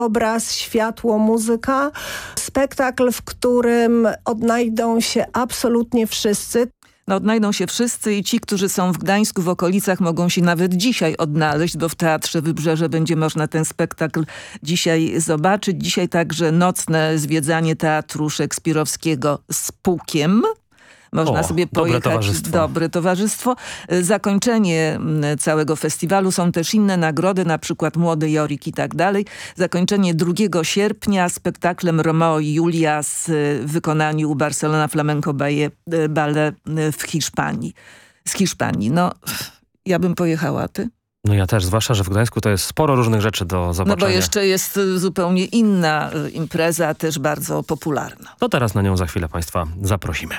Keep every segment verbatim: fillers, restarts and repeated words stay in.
Obraz, światło, muzyka. Spektakl, w którym odnajdą się absolutnie wszyscy. No, odnajdą się wszyscy i ci, którzy są w Gdańsku, w okolicach, mogą się nawet dzisiaj odnaleźć, bo w Teatrze Wybrzeże będzie można ten spektakl dzisiaj zobaczyć. Dzisiaj także nocne zwiedzanie Teatru Szekspirowskiego z Pukiem. Można o, sobie pojechać. Dobre towarzystwo. Dobre towarzystwo. Zakończenie całego festiwalu. Są też inne nagrody, na przykład Młody Jorik i tak dalej. Zakończenie drugiego sierpnia spektaklem Romeo i Julia z wykonaniu Barcelona Flamenco Ballet w Hiszpanii. Z Hiszpanii. No, ja bym pojechała, ty? No ja też, zwłaszcza, że w Gdańsku to jest sporo różnych rzeczy do zobaczenia. No bo jeszcze jest zupełnie inna impreza, też bardzo popularna. To teraz na nią za chwilę Państwa zaprosimy.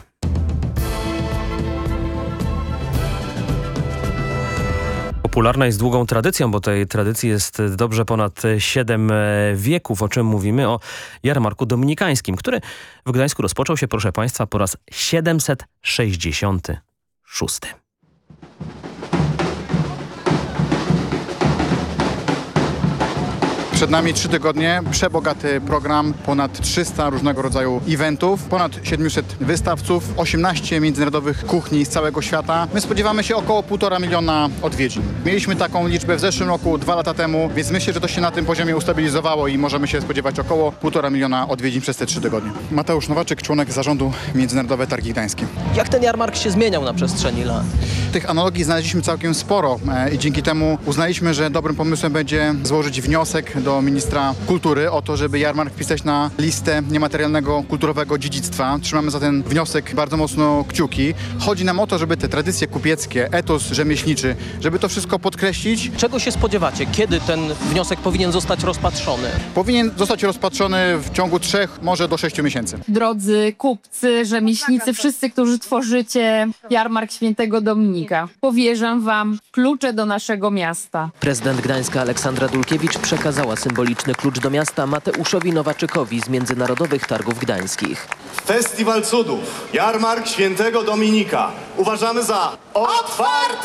Popularna jest długą tradycją, bo tej tradycji jest dobrze ponad siedem wieków, o czym mówimy, o jarmarku dominikańskim, który w Gdańsku rozpoczął się, proszę Państwa, po raz siedemset sześćdziesiąty szósty. Przed nami trzy tygodnie, przebogaty program, ponad trzysta różnego rodzaju eventów, ponad siedemset wystawców, osiemnaście międzynarodowych kuchni z całego świata. My spodziewamy się około półtora miliona odwiedzin. Mieliśmy taką liczbę w zeszłym roku, dwa lata temu, więc myślę, że to się na tym poziomie ustabilizowało i możemy się spodziewać około półtora miliona odwiedzin przez te trzy tygodnie. Mateusz Nowaczyk, członek zarządu Międzynarodowe Targi Gdańskie. Jak ten jarmark się zmieniał na przestrzeni lat? Tych analogii znaleźliśmy całkiem sporo i dzięki temu uznaliśmy, że dobrym pomysłem będzie złożyć wniosek do ministra kultury o to, żeby jarmark wpisać na listę niematerialnego kulturowego dziedzictwa. Trzymamy za ten wniosek bardzo mocno kciuki. Chodzi nam o to, żeby te tradycje kupieckie, etos rzemieślniczy, żeby to wszystko podkreślić. Czego się spodziewacie? Kiedy ten wniosek powinien zostać rozpatrzony? Powinien zostać rozpatrzony w ciągu trzech, może do sześciu miesięcy. Drodzy kupcy, rzemieślnicy, wszyscy, którzy tworzycie jarmark Świętego Dominika, powierzam wam klucze do naszego miasta. Prezydent Gdańska Aleksandra Dulkiewicz przekazała symboliczny klucz do miasta Mateuszowi Nowaczykowi z Międzynarodowych Targów Gdańskich. Festiwal Cudów, Jarmark Świętego Dominika uważamy za otwarty!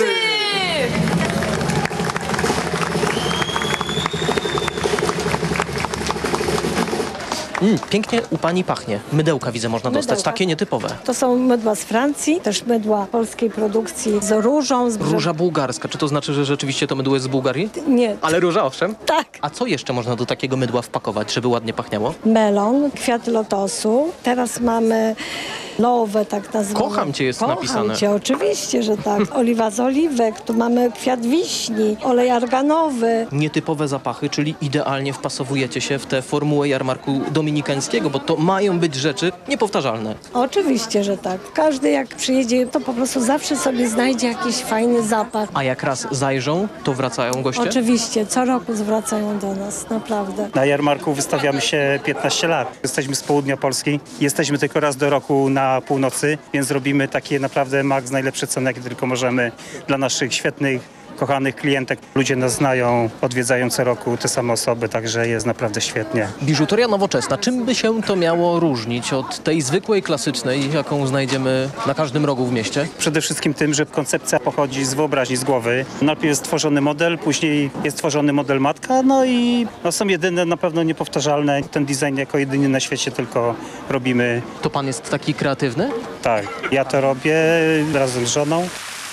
Mm, pięknie u pani pachnie. Mydełka widzę można dostać, Mydełka. takie nietypowe. To są mydła z Francji, też mydła polskiej produkcji z różą. Z... Róża bułgarska. Czy to znaczy, że rzeczywiście to mydło jest z Bułgarii? Nie. Ale róża owszem? Tak. A co jeszcze można do takiego mydła wpakować, żeby ładnie pachniało? Melon, kwiaty lotosu. Teraz mamy nowe, tak nazwane. Kocham cię jest Kocham napisane. cię, oczywiście, że tak. Oliwa z oliwek, tu mamy kwiat wiśni, olej arganowy. Nietypowe zapachy, czyli idealnie wpasowujecie się w tę formułę jarmarku dominikańskiego, bo to mają być rzeczy niepowtarzalne. Oczywiście, że tak. Każdy jak przyjedzie, to po prostu zawsze sobie znajdzie jakiś fajny zapach. A jak raz zajrzą, to wracają goście? Oczywiście, co roku zwracają do nas, naprawdę. Na jarmarku wystawiamy się piętnaście lat. Jesteśmy z południa Polski, jesteśmy tylko raz do roku na północy, więc robimy takie naprawdę maks najlepsze ceny, jakie tylko możemy dla naszych świetnych, kochanych klientek. Ludzie nas znają, odwiedzają co roku te same osoby, także jest naprawdę świetnie. Biżuteria nowoczesna. Czym by się to miało różnić od tej zwykłej, klasycznej, jaką znajdziemy na każdym rogu w mieście? Przede wszystkim tym, że koncepcja pochodzi z wyobraźni, z głowy. Najpierw jest tworzony model, później jest tworzony model matka, no i no, są jedyne, na pewno niepowtarzalne. Ten design jako jedyny na świecie tylko robimy. To pan jest taki kreatywny? Tak, ja to robię razem z żoną.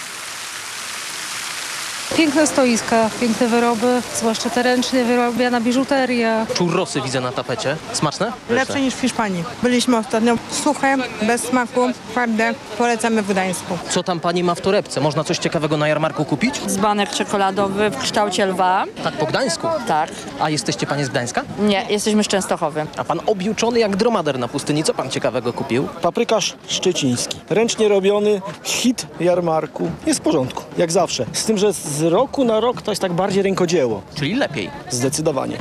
Piękne stoiska, piękne wyroby, zwłaszcza te ręcznie wyrobiona biżuteria. Churrosy widzę na tapecie. Smaczne? Lepsze niż w Hiszpanii. Byliśmy ostatnio suche, bez smaku, twarde. Polecamy w Gdańsku. Co tam pani ma w torebce? Można coś ciekawego na jarmarku kupić? Dzbanek czekoladowy w kształcie lwa. Tak, po Gdańsku? Tak. A jesteście panie z Gdańska? Nie, jesteśmy z Częstochowy. A pan objuczony jak dromader na pustyni. Co pan ciekawego kupił? Paprykarz szczeciński. Ręcznie robiony, hit jarmarku. Jest w porządku, jak zawsze. Z tym, że z roku na rok to jest tak bardziej rękodzieło. Czyli lepiej. Zdecydowanie.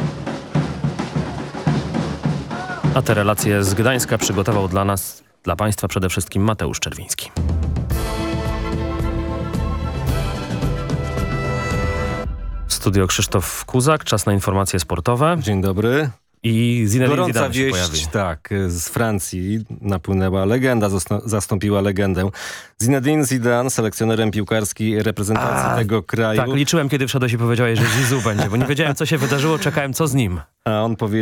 A te relacje z Gdańska przygotował dla nas, dla Państwa przede wszystkim Mateusz Czerwiński. Studio Krzysztof Kuzak, czas na informacje sportowe. Dzień dobry. I Zinedine Gorąca Zidane się wieść, pojawi. tak, z Francji napłynęła legenda, zastąpiła legendę. Zinedine Zidane, selekcjonerem piłkarskiej reprezentacji A, tego kraju. Tak, liczyłem, kiedy wszedłeś i powiedziałeś, że Zizou będzie, bo nie wiedziałem, co się wydarzyło, czekałem, co z nim. A on powiedział,